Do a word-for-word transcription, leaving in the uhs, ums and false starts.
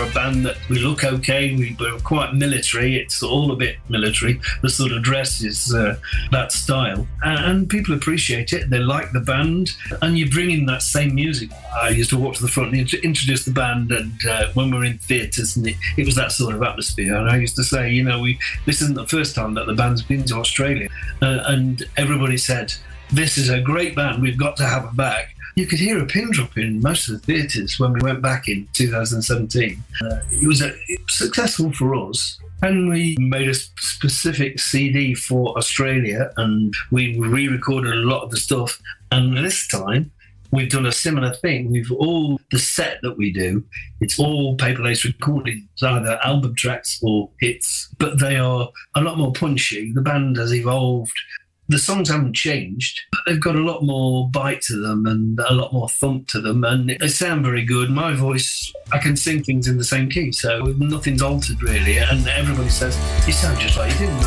a band that we look okay, we, we're quite military, it's all a bit military, the sort of dress is uh, that style, and, and people appreciate it, they like the band, and you bring in that same music. I used to walk to the front and introduce the band, and uh, when we were in theatres, and it, it was that sort of atmosphere, and I used to say, you know, we this isn't the first time that the band's been to Australia, uh, and everybody said, this is a great band, we've got to have them back. You could hear a pin drop in most of the theatres when we went back in two thousand seventeen. Uh, it, was a, it was successful for us. And we made a specific C D for Australia, and we re-recorded a lot of the stuff. And this time, we've done a similar thing. We've all, the set that we do, it's all Paper Lace recordings, either album tracks or hits, but they are a lot more punchy. The band has evolved. The songs haven't changed, but they've got a lot more bite to them and a lot more thump to them, and they sound very good. My voice, I can sing things in the same key, so nothing's altered really, and everybody says, you sound just like you did in